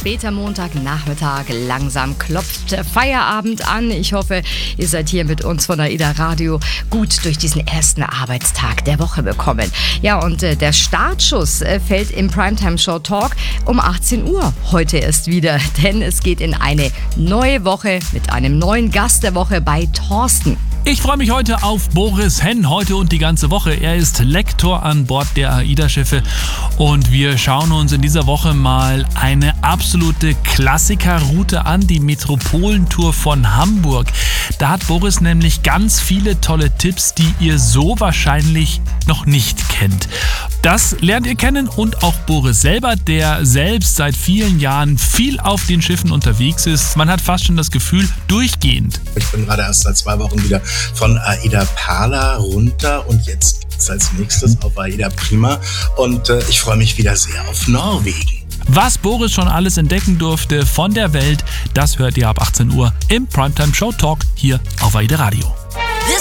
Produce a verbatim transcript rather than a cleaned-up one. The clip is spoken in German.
später Montagnachmittag. Langsam klopft Feierabend an. Ich hoffe, ihr seid hier mit uns von AIDA Radio gut durch diesen ersten Arbeitstag der Woche bekommen. Ja, und äh, der Startschuss äh, fällt im Primetime Show Talk um achtzehn Uhr heute erst wieder. Denn es geht in eine neue Woche mit einem neuen Gast der Woche bei Thorsten. Ich freue mich heute auf Boris Henn, heute und die ganze Woche. Er ist Lektor an Bord der AIDA-Schiffe und wir schauen uns in dieser Woche mal eine absolute Klassikerroute an, die Metropolentour von Hamburg. Da hat Boris nämlich ganz viele tolle Tipps, die ihr so wahrscheinlich noch nicht kennt. Das lernt ihr kennen und auch Boris selber, der selbst seit vielen Jahren viel auf den Schiffen unterwegs ist. Man hat fast schon das Gefühl, durchgehend. Ich bin gerade erst seit zwei Wochen wieder von AIDA Perla runter und jetzt geht's als nächstes auf AIDA Prima und äh, ich freue mich wieder sehr auf Norwegen. Was Boris schon alles entdecken durfte von der Welt, das hört ihr ab achtzehn Uhr im Primetime Show Talk hier auf AIDA Radio.